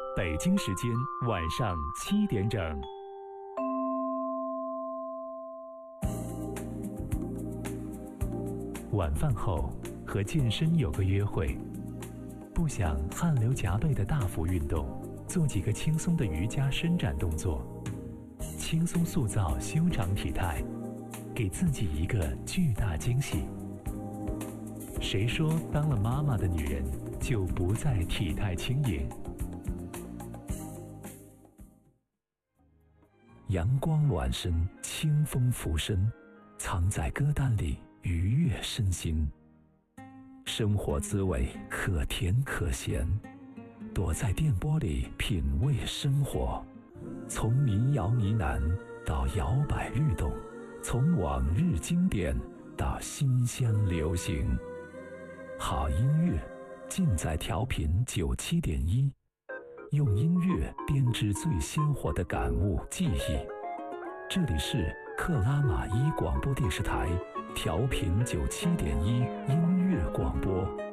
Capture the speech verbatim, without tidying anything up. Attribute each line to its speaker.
Speaker 1: 北京时间晚上七点整。晚饭后和健身有个约会，不想汗流浃背的大幅运动，做几个轻松的瑜伽伸展动作，轻松塑造修长体态，给自己一个巨大惊喜。谁说当了妈妈的女人就不再体态轻盈？阳光暖身，清风拂身，藏在歌单里愉悦身心。生活滋味可甜可咸，躲在电波里品味生活。从民谣呢喃到摇摆律动，从往日经典到新鲜流行。好音乐尽在调频九七点一，用音乐编织最鲜活的感悟记忆。这里是克拉玛依广播电视台调频九七点一音乐广播。